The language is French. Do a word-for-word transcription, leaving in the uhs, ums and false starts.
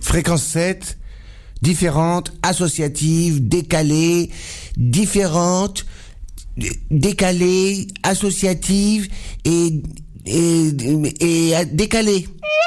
Fréquence sept, différente, associative, décalée, différente, décalée, associative et, et, et, et décalée.